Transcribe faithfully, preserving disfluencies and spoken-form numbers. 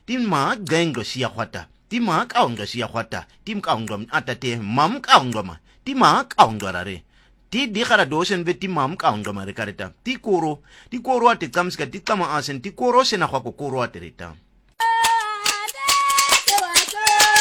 ti ma genglo siya khwata ti ma kaunglo siya khwata ti mkaunglo atate mam kaunglo ma ti ma kaunglo rare ti di khara dosen ve ti mam kaunglo ma re kareta ti koro ti koro ate kamska ti tama asen ti koro sena khwa ko koro ate reta